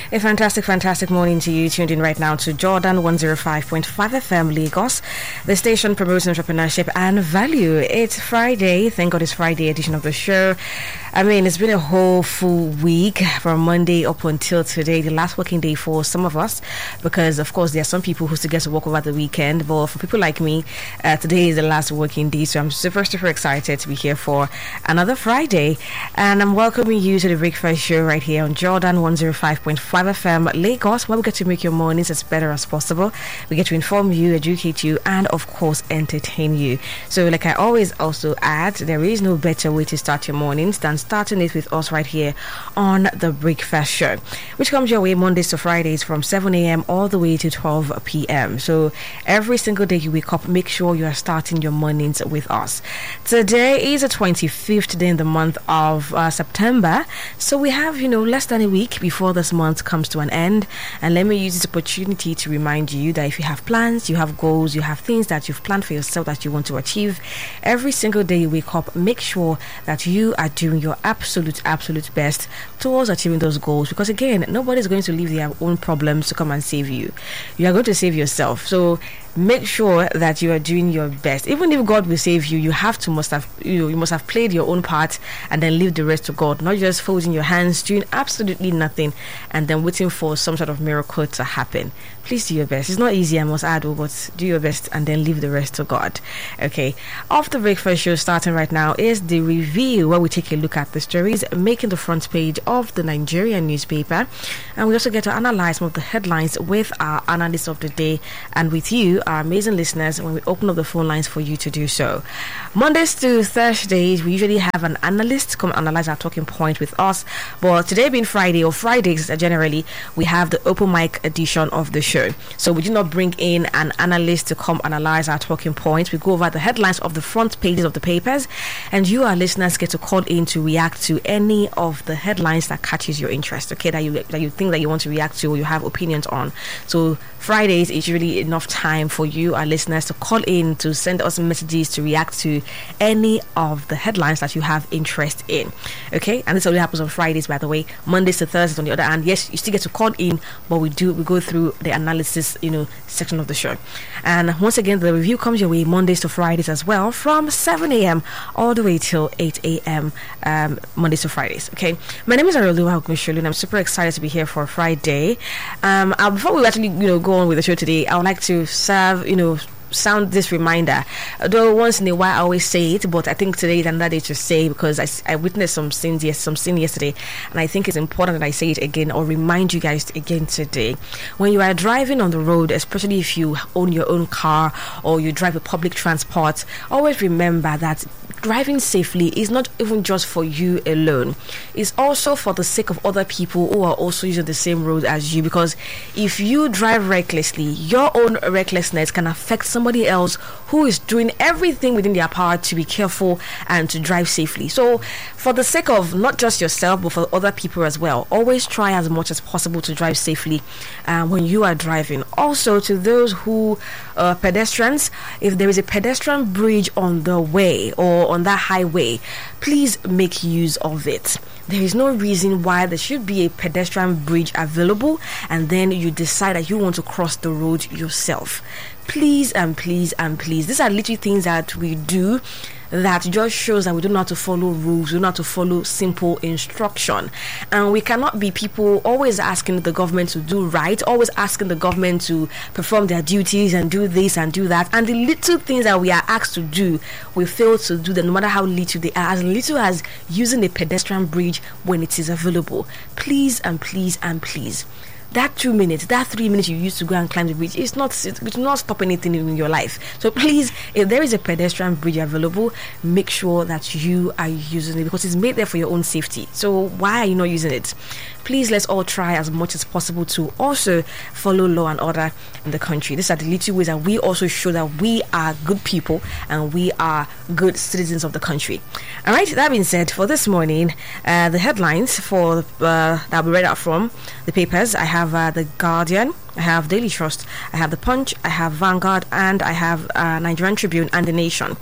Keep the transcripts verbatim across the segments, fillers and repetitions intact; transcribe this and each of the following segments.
A fantastic, fantastic morning to you. Tuned in right now to Jordan one oh five point five F M Lagos, the station promotes entrepreneurship and value. It's Friday. Thank God it's Friday edition of the show. I mean, it's been a whole full week from Monday up until today, the last working day for some of us, because of course there are some people who still get to work over the weekend. But for people like me, uh, today is the last working day, so I'm super, super excited to be here for another Friday. And I'm welcoming you to the Breakfast Show right here on Jordan one oh five point five F M Lagos, where we get to make your mornings as better as possible. We get to inform you, educate you, and of course entertain you. So like I always also add, there is no better way to start your mornings than starting it with us right here on the Breakfast Show, which comes your way Mondays to Fridays from seven a.m. all the way to twelve p.m. So every single day you wake up, make sure you are starting your mornings with us. Today is the twenty-fifth day in the month of uh, September, so we have, you know, less than a week before this month comes to an end. And let me use this opportunity to remind you that if you have plans, you have goals, you have things that you've planned for yourself that you want to achieve, every single day you wake up, make sure that you are doing your absolute, absolute best towards achieving those goals. Because again, nobody's going to leave their own problems to come and save you. You are going to save yourself. So make sure that you are doing your best. Even if God will save you, you have to must have you know, you must have played your own part and then leave the rest to God, not just folding your hands, doing absolutely nothing and then waiting for some sort of miracle to happen. Please do your best. It's not easy, I must add, but do your best and then leave the rest to God. Okay, off the Breakfast Show starting right now is the review, where we take a look at the stories making the front page of the Nigerian newspaper, and we also get to analyze some of the headlines with our analyst of the day and with you, our amazing listeners, when we open up the phone lines for you to do so. Mondays to Thursdays, we usually have an analyst come analyze our talking point with us, but today being Friday, or Fridays generally, we have the open mic edition of the show. So we do not bring in an analyst to come analyze our talking points. We go over the headlines of the front pages of the papers, and you, our listeners, get to call in to react to any of the headlines that catches your interest, okay, that you that you think that you want to react to or you have opinions on. So Fridays is really enough time for you, our listeners, to call in, to send us messages, to react to any of the headlines that you have interest in. Okay, and this only happens on Fridays, by the way. Mondays to Thursdays, on the other hand, yes, you still get to call in, but we do we go through the analysis, you know, section of the show. And once again, the review comes your way Mondays to Fridays as well, from seven a.m. all the way till eight a.m. Um, Mondays to Fridays. Okay, my name is Aroluwa Ogunsholu, and I'm super excited to be here for Friday. Um, uh, before we actually, you know, go on with the show today, I would like to serve, you know, sound this reminder, though once in a while I always say it, but I think today is another day to say, because I, I witnessed some sins yes, some sin yesterday, and I think it's important that I say it again or remind you guys again today. When you are driving on the road, especially if you own your own car or you drive a public transport, always remember that driving safely is not even just for you alone. It's also for the sake of other people who are also using the same road as you, because if you drive recklessly, your own recklessness can affect somebody else who is doing everything within their power to be careful and to drive safely. So for the sake of not just yourself but for other people as well, always try as much as possible to drive safely uh, when you are driving. Also, to those who are pedestrians, if there is a pedestrian bridge on the way or on that highway, please make use of it. There is no reason why there should be a pedestrian bridge available and then you decide that you want to cross the road yourself. Please and please and please. These are literally things that we do that just shows that we don't know how to follow rules, we don't know how to follow simple instruction. And we cannot be people always asking the government to do right, always asking the government to perform their duties and do this and do that. And the little things that we are asked to do, we fail to do them, no matter how little they are, as little as using a pedestrian bridge when it is available. Please and please and please. That two minutes, that three minutes you used to go and climb the bridge, it's not, it will not stop anything in your life. So please, if there is a pedestrian bridge available, make sure that you are using it, because it's made there for your own safety. So why are you not using it? Please, let's all try as much as possible to also follow law and order in the country. These are the little ways that we also show that we are good people and we are good citizens of the country. All right, that being said, for this morning, uh, the headlines for uh, that we read out from the papers, I have uh, The Guardian, I have Daily Trust, I have The Punch, I have Vanguard, and I have uh, Nigerian Tribune and The Nation.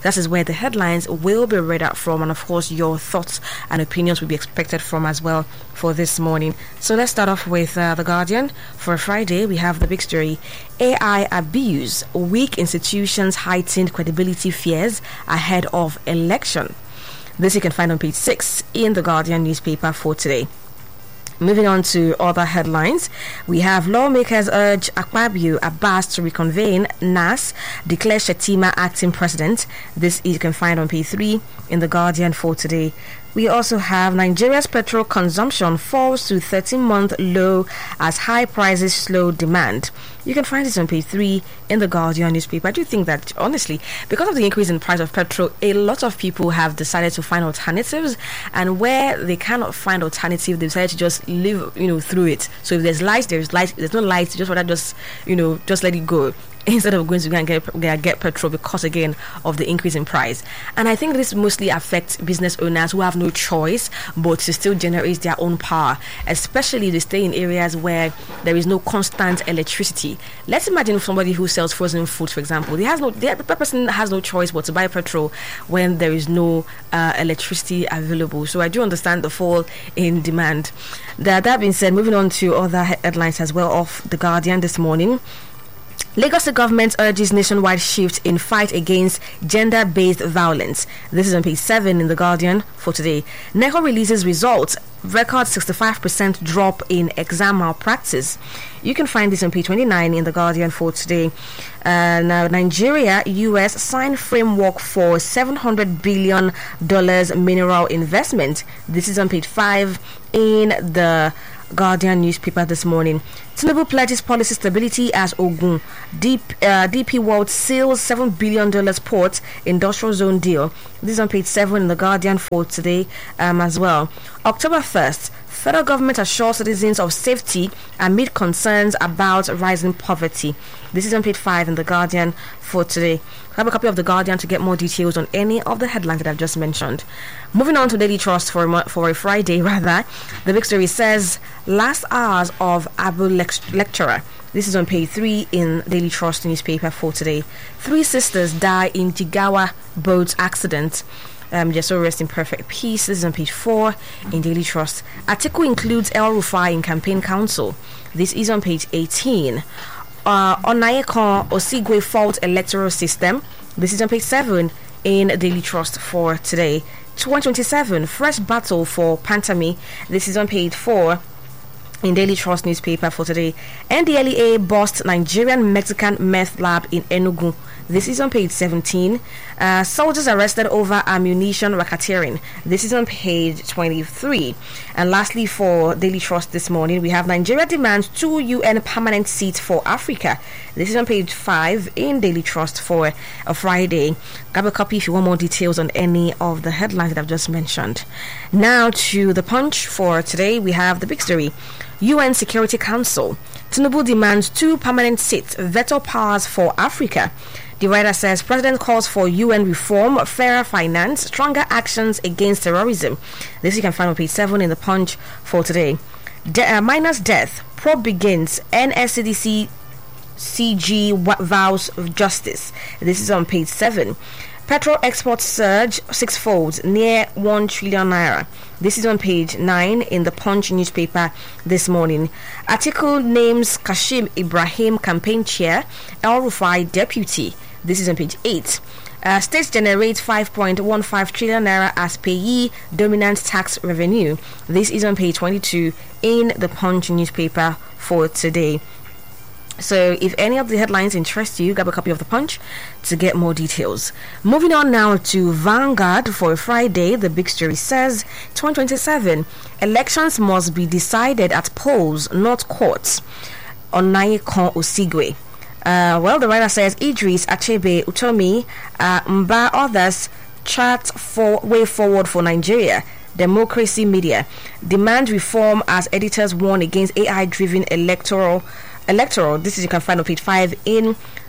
That is where the headlines will be read out from, and of course your thoughts and opinions will be expected from as well for this morning. So let's start off with uh, The Guardian. For Friday, we have the big story: A I abuse, weak institutions heightened credibility fears ahead of election. This you can find on page six in The Guardian newspaper for today. Moving on to other headlines, we have lawmakers urge Akpabio Abbas to reconvene N A S, declare Shettima acting president. This you can find on page three in The Guardian for today. We also have Nigeria's petrol consumption falls to thirteen-month low as high prices slow demand. You can find this on page three in The Guardian newspaper. I do think that, honestly, because of the increase in price of petrol, a lot of people have decided to find alternatives, and where they cannot find alternative, they decided to just live, you know, through it. So if there's light, there's light. If there's no light, just rather just, you know, just let it go, instead of going to go and get, get petrol because, again, of the increase in price. And I think this mostly affects business owners who have no choice but to still generate their own power, especially if they stay in areas where there is no constant electricity. Let's imagine somebody who sells frozen food, for example. He has no, the person has no choice but to buy petrol when there is no uh, electricity available. So I do understand the fall in demand. That, that being said, moving on to other headlines as well of The Guardian this morning. Lagos State government urges nationwide shift in fight against gender-based violence. This is on page seven in The Guardian for today. NECO releases results. Record sixty-five percent drop in exam malpractice. You can find this on page twenty-nine in The Guardian for today. Uh, now, Nigeria, U S sign framework for seven hundred billion dollars mineral investment. This is on page five in The Guardian newspaper this morning. Tinubu pledges policy stability as Ogun. Deep, uh, D P World seals seven billion dollars port industrial zone deal. This is on page seven in The Guardian for today um, as well. October first, federal government assures citizens of safety amid concerns about rising poverty. This is on page five in The Guardian for today. Grab a copy of The Guardian to get more details on any of the headlines that I've just mentioned. Moving on to Daily Trust for a, for a Friday, rather. The big story says, last hours of Abu lect- lecturer. This is on page three in Daily Trust newspaper for today. Three sisters die in Jigawa boat accident. Um, just so rest in perfect peace. This is on page four in Daily Trust. Article includes El Rufai in campaign council. This is on page eighteen. Uh, Onayekon Osigwe fault electoral system. This is on page seven in Daily Trust for today. twenty twenty-seven fresh battle for Pantami. This is on page four in Daily Trust newspaper for today. N D L E A bust Nigerian Mexican meth lab in Enugu. This is on page seventeen. Uh, soldiers arrested over ammunition racketeering. This is on page twenty-three. And lastly, for Daily Trust this morning, we have Nigeria demands two U N permanent seats for Africa. This is on page five in Daily Trust for a Friday. Grab a copy if you want more details on any of the headlines that I've just mentioned. Now to the Punch for today. We have the big story. U N Security Council. Tinubu demands two permanent seats, veto powers for Africa. The writer says President calls for U N reform, fairer finance, stronger actions against terrorism. This you can find on page seven in the Punch for today. De- uh, minus death. Probe begins. N S C D C C G vows of justice. This is on page seven. Petrol exports surge sixfold, near one trillion naira. This is on page nine in the Punch newspaper this morning. Article names Kashim Ibrahim campaign chair, El Rufai deputy. This is on page eight. Uh, states generate five point one five trillion naira as payee dominant tax revenue. This is on page twenty-two in the Punch newspaper for today. So if any of the headlines interest you, grab a copy of the Punch to get more details. Moving on now to Vanguard for Friday. The big story says twenty twenty-seven elections must be decided at polls, not courts. Onayekon Osigwe. Uh, well, the writer says Idris, Achebe, Utomi, uh, Mba, others chart for way forward for Nigeria. Democracy Media demand reform as editors warn against A I-driven electoral electoral. This is you can find on page five in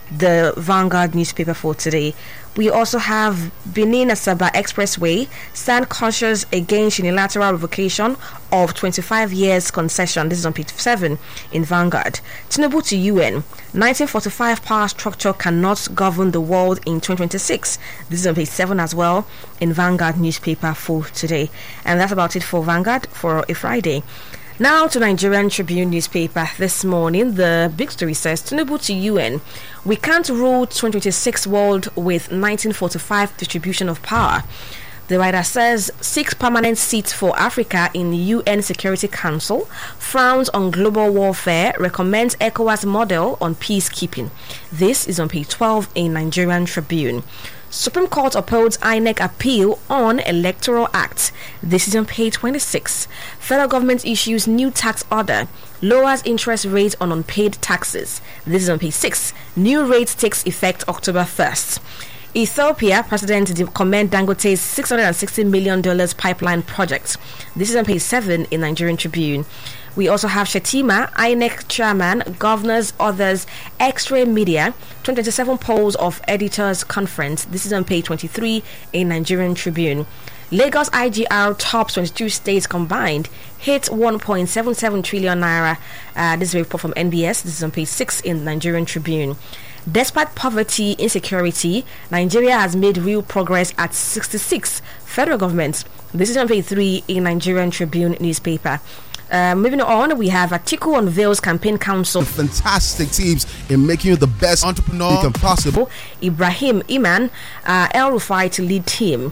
the Vanguard newspaper for today. We also have Benin Asaba Expressway stand cautious against unilateral revocation of twenty-five years concession. This is on page seven in Vanguard. Tinubu to U N. nineteen forty-five power structure cannot govern the world in twenty twenty-six. This is on page seven as well in Vanguard newspaper for today. And that's about it for Vanguard for a Friday. Now to Nigerian Tribune newspaper this morning. The big story says Tinubu to U N. We can't rule twenty twenty-six world with nineteen forty-five distribution of power. The writer says six permanent seats for Africa in the U N Security Council, frowns on global warfare, recommends ECOWAS model on peacekeeping. This is on page twelve in Nigerian Tribune. Supreme Court upholds I N E C appeal on Electoral Act. This is on page twenty-six. Federal government issues new tax order, lowers interest rate on unpaid taxes. This is on page six. New rate takes effect October first. Ethiopia President commend Dangote's six hundred sixty million dollars pipeline project. This is on page seven in Nigerian Tribune. We also have Shetima, I N E C chairman, governors, others, X-ray media, twenty twenty-seven polls of editors conference. This is on page twenty-three in Nigerian Tribune. Lagos I G R tops twenty-two states combined, hit one point seven seven trillion naira. Uh, this is a report from N B S. This is on page six in Nigerian Tribune. Despite poverty, insecurity, Nigeria has made real progress at sixty-six. Federal government. This is on page three in Nigerian Tribune newspaper. Uh, moving on, we have Atiku unveils campaign council. Fantastic teams in making you the best entrepreneur you can possibly. Ibrahim Iman, uh, El Rufai to lead team.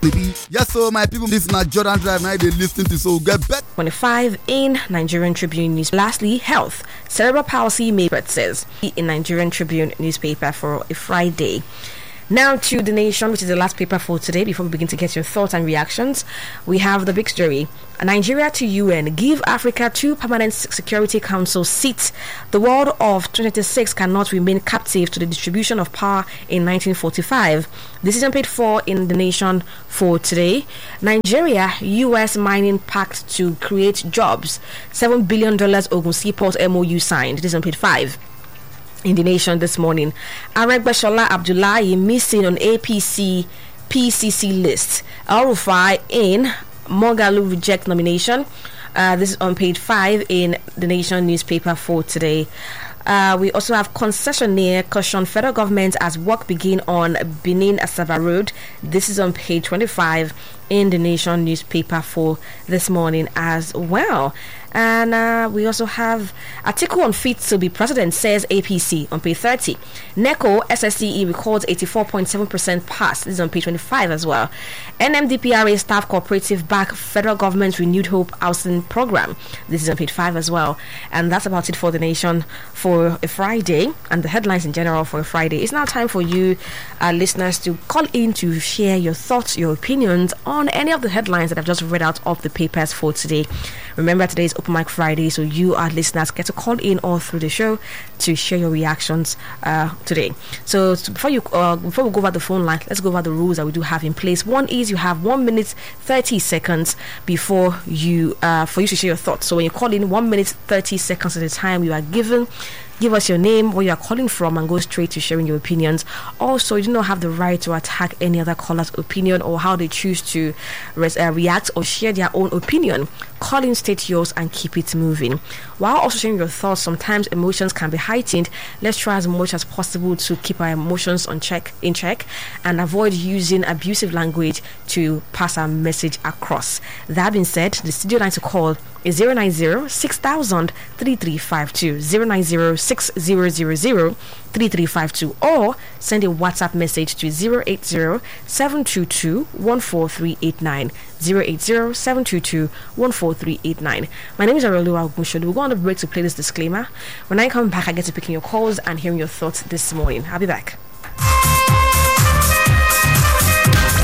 Yes, so my people, this is not Jordan Drive. Now they listen to so get better. twenty-five in Nigerian Tribune news. Lastly, health. Cerebral palsy, Maybert says in Nigerian Tribune newspaper for a Friday. Now to The Nation, which is the last paper for today. Before we begin to get your thoughts and reactions, we have the big story. Nigeria to U N. Give Africa two permanent Security Council seats. The world of twenty twenty-six cannot remain captive to the distribution of power in nineteen forty-five. This is on page four in The Nation for today. Nigeria, U S mining pact to create jobs. seven billion dollars Ogun Seaport M O U signed. This is on page five. In The Nation this morning, Aregbesola Abdullahi missing on A P C P C C list. El Rufai in Mogalu reject nomination. Uh, this is on page five in The Nation newspaper for today. Uh, we also have concessionaire caution federal government as work begin on Benin Asaba Road. This is on page twenty-five in The Nation newspaper for this morning as well. And uh, we also have Atiku unfit to be president, says A P C on page thirty. NECO S S C E records eighty-four point seven percent pass. This is on page twenty-five as well. N M D P R A staff cooperative back federal government renewed hope housing program. This is on page five as well. And that's about it for The Nation for a Friday and the headlines in general for a Friday. It's now time for you, uh, listeners, to call in to share your thoughts, your opinions on any of the headlines that I've just read out of the papers for today. Remember, today is Open Mic Friday, so you, our listeners, get to call in all through the show to share your reactions uh, today. So, so before you, uh, before we go over the phone line, let's go over the rules that we do have in place. One is you have one minute thirty seconds before you, uh, for you to share your thoughts. So when you call in, one minute thirty seconds at a time you are given. Give us your name, where you are calling from, and go straight to sharing your opinions. Also, you do not have the right to attack any other caller's opinion or how they choose to res- uh, react or share their own opinion. Call in, state yours, and keep it moving. While also sharing your thoughts, sometimes emotions can be heightened. Let's try as much as possible to keep our emotions on check, in check, and avoid using abusive language to pass our message across. That being said, the studio line to call is zero nine zero six thousand three three five two, zero nine zero six zero zero zero three three five two, or send a WhatsApp message to zero eight zero seven two two one four three eight nine, zero eight zero seven two two one four three eight nine. My name is Arolua Ogunsholu. We'll go on the break to play this disclaimer. When I come back, I get to picking your calls and hearing your thoughts this morning. I'll be back.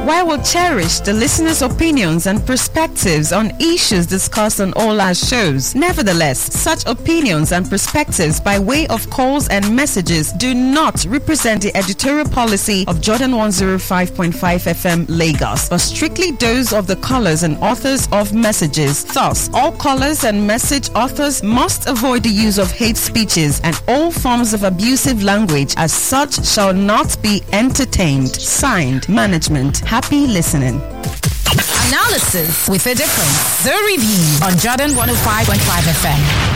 While we cherish the listeners' opinions and perspectives on issues discussed on all our shows, nevertheless, such opinions and perspectives by way of calls and messages do not represent the editorial policy of Jordan one oh five point five F M Lagos, but strictly those of the callers and authors of messages. Thus, all callers and message authors must avoid the use of hate speeches and all forms of abusive language, as such shall not be entertained. Signed, Management. Happy listening. Analysis with a difference. The Review on Jordan one oh five point five F M.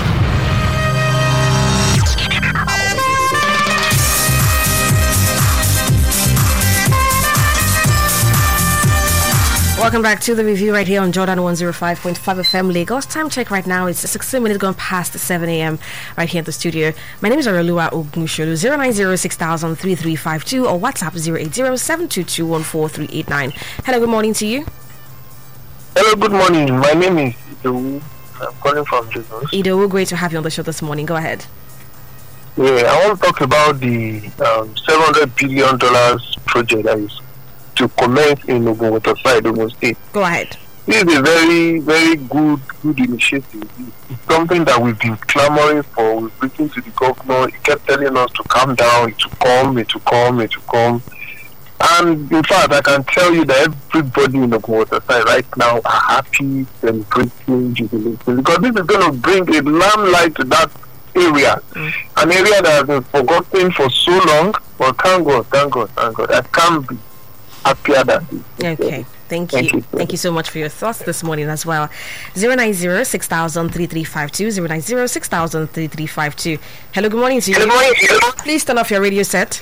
Welcome back to The Review right here on Jordan one oh five point five F M Lagos. Time check right now, it's sixteen minutes gone past seven a.m. right here at the studio. My name is Aralua Ogunsholu. zero nine zero six thousand three three five two or WhatsApp zero eight zero seven two two one four three eight nine. Hello, good morning to you. Hello, good morning. My name is Ido. I'm calling from Lagos. Ido, great to have you on the show this morning. Go ahead. Yeah, I want to talk about the um, seven hundred billion dollars project that is to commence in Ogun side, Ogun State. Go ahead. This is a very, very good, good initiative. It's something that we've been clamoring for. We've written to the governor. He kept telling us to calm down, it to come, it to come, it to come. And in fact, I can tell you that everybody in Ogun side right now are happy, celebrating, jubilating, because this is going to bring a limelight to that area, mm. an area that has been forgotten for so long. But thank God, thank God, thank God. I can't be happier than this. Okay. Thank you. Thank you. Thank you so much for your thoughts this morning as well. zero nine zero six thousand three three five two, zero nine zero six thousand three three five two. Hello, good morning to you. Good morning. Please turn off your radio set.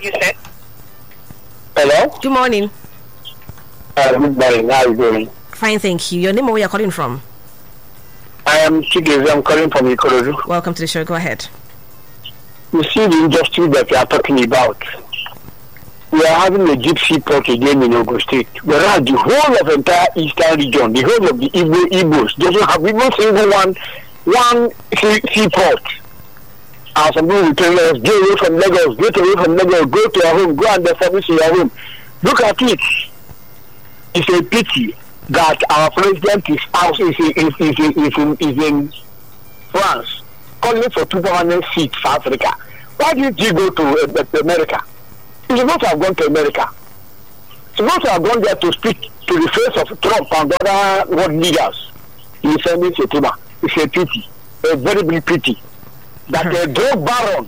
Hello? Good morning. Uh, good morning. How are you doing? Fine, thank you. Your name or where you're calling from? I am Chigezi. I'm calling from Ikorodu. Welcome to the show. Go ahead. You see the industry that we are talking about. We are having a gypsy port again in Ogun State, whereas the whole of entire eastern region, the whole of the Igbo Igbos, doesn't have even single one, one sea, seaport. And some people will tell us, get away from Lagos, get away from Lagos, go to your home, go and establish your home. Look at it. It's a pity that our president is out, is in, is, is, in, is, in, is in France, calling for two permanent seats for Africa. Why did you go to uh, America? He should not have gone to America. He should not have gone there to speak to the face of Trump and other world leaders. He is sending September. It's a pity, a very big pity, that a drug baron.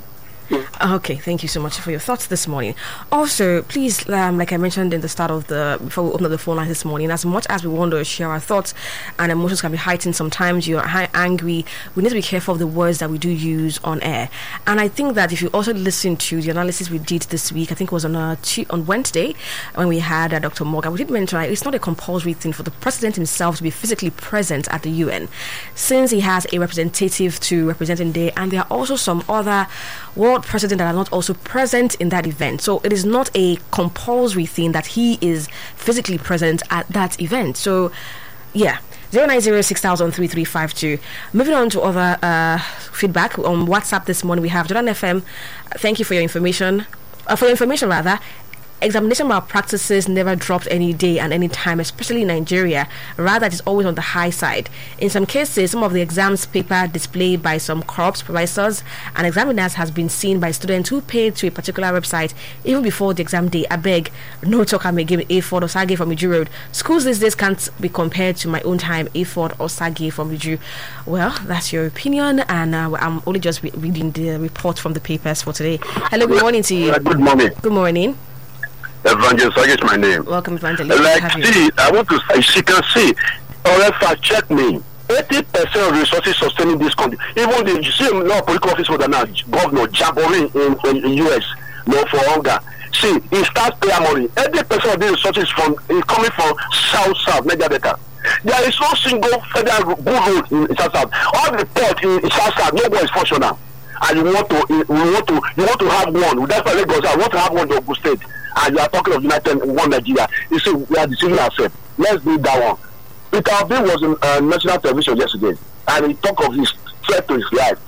Okay, thank you so much for your thoughts this morning. Also, please, um, like I mentioned in the start of the, before we open up the phone line this morning, as much as we want to share our thoughts and emotions can be heightened sometimes, you're high, angry, we need to be careful of the words that we do use on air. And I think that if you also listen to the analysis we did this week, I think it was on uh, on Wednesday, when we had uh, Doctor Morgan, we did mention that it's not a compulsory thing for the president himself to be physically present at the U N, since he has a representative to represent him there, and there are also some other world president that are not also present in that event. So it is not a compulsory thing that he is physically present at that event. So yeah, zero nine zero six thousand three three five two. Moving on to other uh, feedback on WhatsApp this morning, we have Jordan F M. Thank you for your information. Uh, for your information rather. Examination malpractices never dropped any day and any time, especially in Nigeria. Rather, it is always on the high side. In some cases, some of the exams paper displayed by some corrupt supervisors and examiners has been seen by students who paid to a particular website even before the exam day. I beg, no talk I may give A Ford or Sage from Iju Road. Schools these days can't be compared to my own time, A Ford or Sage from Iju. Well, that's your opinion, and uh, I'm only just re- reading the report from the papers for today. Hello, good morning to you. Uh, good morning. Good morning. Evangelist, I guess my name. Welcome, Evangelist. Like, see, I want to say, she can see, or if I check me, eighty percent of the resources sustaining this country, even the you see, no political office holder now, Governor Jabori in, in, in U S, no for hunger. See, he starts paying money. eighty percent of the resources from is coming from South South, Niger Delta. There is no single federal good road in South South. All the port in, in South South, no one is functional. And you want to, you want to, you want to have one. That's why Lagos, I want to have one in Ogun State. And you are talking of United One Nigeria. You see, we are deceiving ourselves. Let's do that one. Peter Obi was on uh, national television yesterday, and he talked of his threat to his life.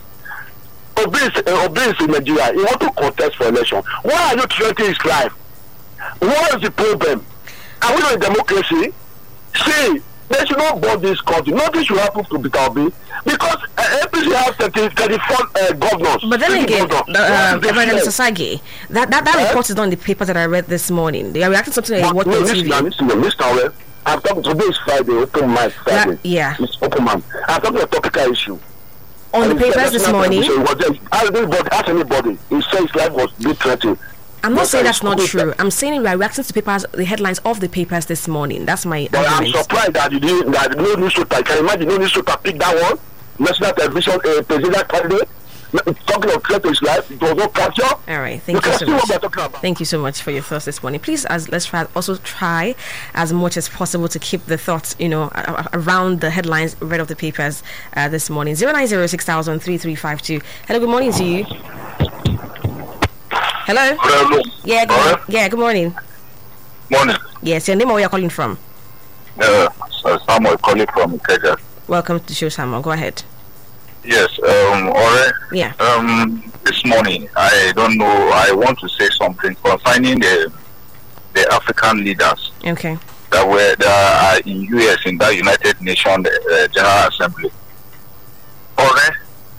Obi is, uh, Obi is in Nigeria. He want to contest for election. Why are you threatening his life? What is the problem? Are we not in democracy? See, they should not board this country. Nothing should happen to Peter Obi because uh, A P C has thirty, thirty-four uh, governors. But then again, governors. uh, Reverend Sasagi, that that, that uh, report is not in the papers that I read this morning. They are reacting to something like what no, the T V. Listen, listen, listen, I'm talking today is Friday, open mic Friday. That, yeah. It's open man. I'm talking a topical issue. On and the papers this morning. Anybody, ask anybody. He says his life was being threatened. I'm not saying that's not true. I'm saying we are reacting to papers, the headlines of the papers this morning. That's my But argument. I'm surprised that you didn't, that no newspaper, can you imagine no newspaper pick that one? National television, uh, presidential candidate, talking of threat to his life, it was not capture. All right, thank you, you so see much. What we're talking about. Thank you so much for your thoughts this morning. Please, as let's try also try as much as possible to keep the thoughts, you know, uh, around the headlines read of the papers uh, this morning. Zero nine zero six thousand three three five two. Hello, good morning to you. Hello. Hello. Yeah. Good Hello. mo- yeah. Good morning. Morning. Yes. Your name or where you're calling from? Uh, so Samuel calling from Ikeja. Welcome to the show, Samuel. Go ahead. Yes. Um. Alright. Yeah. Um. This morning, I don't know. I want to say something concerning the the African leaders Okay. that were that are in U S in that United Nations uh, General Assembly. Alright.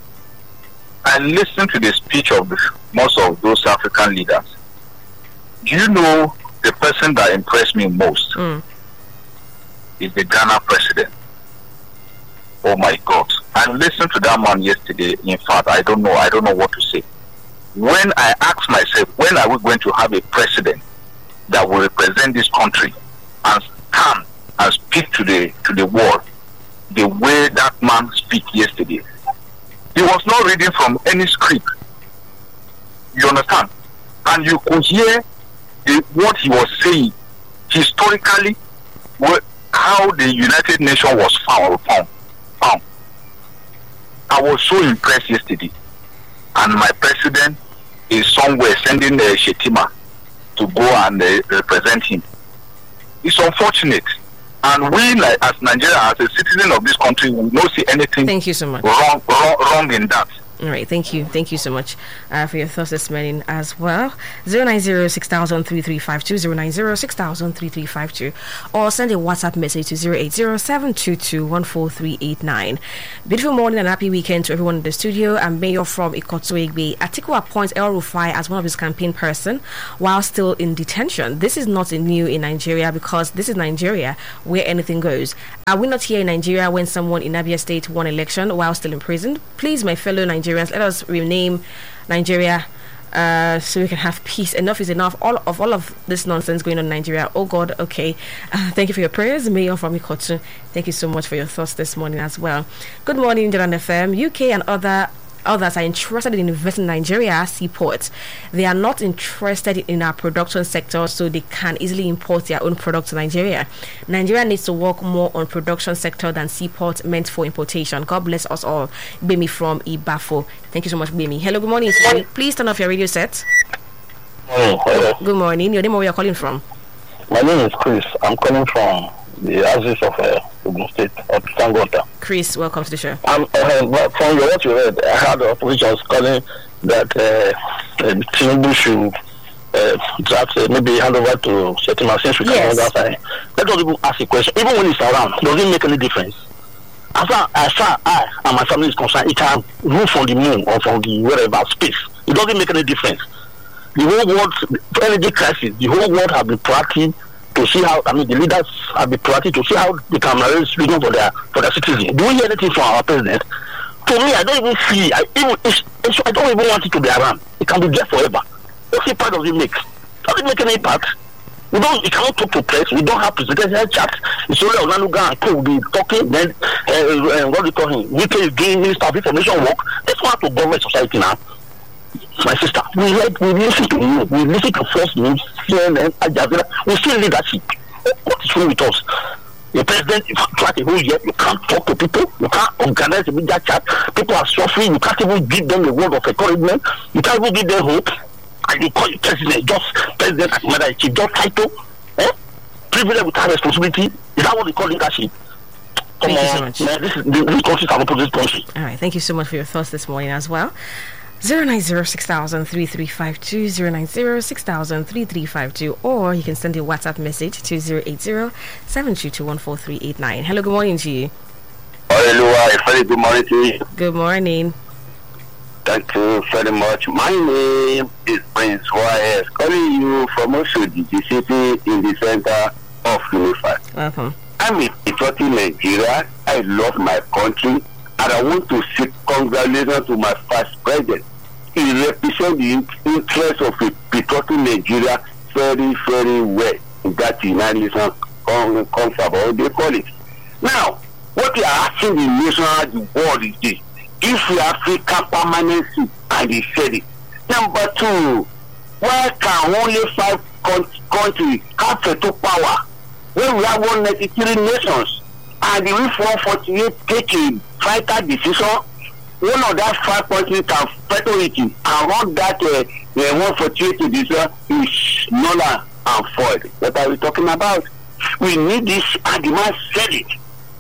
I listened to the speech of most of those African leaders. Do you know the person that impressed me most Mm. is the Ghana president? Oh my God! I listened to that man yesterday. In fact, I don't know. I don't know what to say. When I asked myself, when are we going to have a president that will represent this country and stand and speak to the to the world the way that man speak yesterday? He was not reading from any script. You understand? And you could hear the, what he was saying historically, what, how the United Nations was found, found, found. I was so impressed yesterday. And my president is somewhere sending uh, Shetima to go and uh, represent him. It's unfortunate. And we, like as Nigeria, as a citizen of this country, will not see anything Thank you so much. wrong, wrong, wrong in that. All right, thank you. Thank you so much uh, for your thoughts this morning as well. zero nine zero six thousand three three five two, zero nine zero six thousand three three five two, or send a WhatsApp message to zero eight zero seven two two one four three eight nine. Beautiful morning and happy weekend to everyone in the studio. I'm Mayor from Ikoto Egbe. Atiku appoints El Rufai as one of his campaign person while still in detention. This is not new in Nigeria because this is Nigeria where anything goes. Are we not here in Nigeria when someone in Abia State won election while still in prison? Please, my fellow Nigerians, let us rename Nigeria uh, so we can have peace. Enough is enough. All of all of this nonsense going on in Nigeria. Oh God, okay. Uh, thank you for your prayers, Mayor from Ikotu. Thank you so much for your thoughts this morning as well. Good morning, Jordan F M. U K and other others are interested in investing in Nigeria seaports. They are not interested in our production sector, so they can easily import their own products to Nigeria. Nigeria needs to work more on production sector than seaport meant for importation. God bless us all. Bemi from Ibafo. Thank you so much, Bemi. Hello, good morning. Please turn off your radio set. Oh, hello. Good morning. Your name or where you're calling from? My name is Chris. I'm calling from the houses of uh, Ogun State, of Sangota. Chris, welcome to the show. Um, uh, but from what you read, I heard the opposition was calling that uh, uh, Tinubu should uh, draft, uh, maybe hand over to Shetima since we can Yes. yes. That Let us even ask a question. Even when it's around, does it make any difference? As far as far I and my family is concerned, it can move from the moon or from the wherever space. It doesn't make any difference. The whole world, the energy crisis, the whole world have been proactive to see how, I mean, the leaders have been proactive to see how they can raise freedom for their for their citizens. Do we hear anything from our president? To me, I don't even see. I even it's, it's, I don't even want it to be around. It can be there forever. What impact does it make? Does it make any impact? We don't. We cannot talk to press. We don't have presidential chat. It's only Onanuga and Co will be talking. Then uh, uh, what do you call him? We is doing Minister of Information work. Let's go to government society now. My sister, we read, we listen to you, we listen to First News, C N N, Al Jazeera, we see leadership. What is wrong with us? The president, if you try a whole year, you can't talk to people, you can't organize a media chat, people are suffering, you can't even give them a word of encouragement, you can't even give them hope, and you call your president just president as matter chief, just title, eh? Privilege without responsibility, is that what they call leadership? Come Thank you on, so much. man, this, is, this country is an opposite country. All right, thank you so much for your thoughts this morning as well. zero nine zero six thousand three three five two, zero nine zero six thousand three three five two, or you can send a WhatsApp message to zero eight zero seven two two one four three eight nine. Hello, good morning to you. Hello, very good morning to you. Good morning. Thank you very much. My name is Prince Y S, calling you from Oshodi, the city in the center of Unified. Welcome. I'm a patriotic Nigeria. I love my country, and I want to say congratulations to my first president. He represents the interest of a patriotic Nigeria very, very well. That United Nations comes about, they call it. Now, what we are asking the nation and the world is this: if we have African permanency, and they said it. Number two, why can only five countries have veto power when we have one hundred ninety-three nations, and the one forty-eight take a vital decision? One of that five countries can veto it, and run that uh, one forty-eight decision is null and void. What are we talking about? We need this, and the man said it.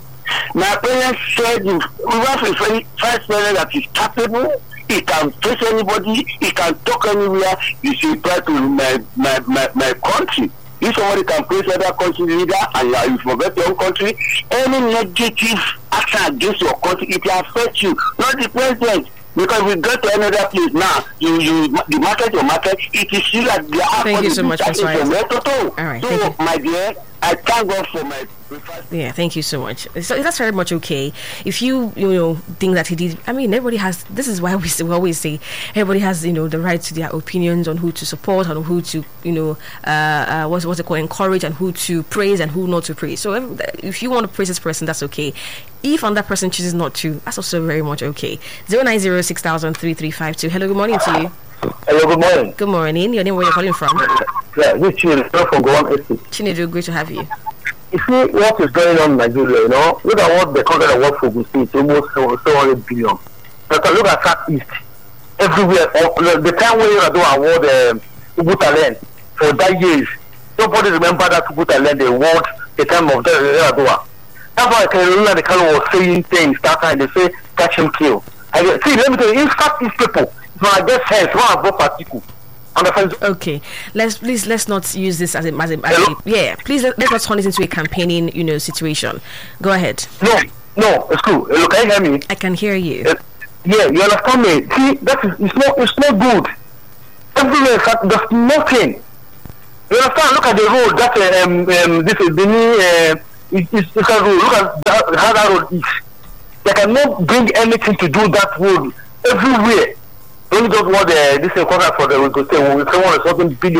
My parents said we have a very first president that is capable. He can face anybody. He can talk anywhere. You should try to my my my, my country. If somebody can praise other country leader and you forget your own country, any negative action against your country, it will affect you, not the president. Because we go to another place now, you you the market your market, it is still like the Thank you so much, Mister All right, so thank you. My dear, I thank God for my. Yeah, thank you so much. So that's very much okay. If you you know think that he did, I mean, everybody has. This is why we, say, we always say everybody has you know the right to their opinions on who to support, on who to you know uh, uh what's what's it called, encourage, and who to praise and who not to praise. So if, if you want to praise this person, that's okay. If another person chooses not to, that's also very much okay. Zero nine zero six thousand three three five two. Hello, good morning to you. Hello, good morning. Good morning. Your name, where you're calling from? Yeah, this is Chinedu from Gowan Estate. Chinedu, great to have you. You see what is going on in Nigeria, you know? Look at what the country award for Ogun State, almost seven hundred billion. But look at Southeast. Everywhere, the time when you do award um, Ubutaland for that years, nobody remember that Ubutaland, they award the time of the Yaradua. That's why I can remember the kind was saying things that time, they say, catch him, kill. I get, see, let me tell you, in Southeast people, it's not just heads, one of those particles. Okay, let's please let's not use this as a, as a, as a yeah. Please let, let's not turn this into a campaigning you know situation. Go ahead. No, no, it's cool. Look, can you hear me? I can hear you. Uh, yeah, you understand me? See, that is it's not it's not good. Everywhere there's nothing. You understand? Look at the road. That uh, um um this is the new uh it's, it's, it's a road. Look at that, how that road is. They cannot bring anything to do that road everywhere. Only just what uh, this is contract for the we could say we someone is something billion.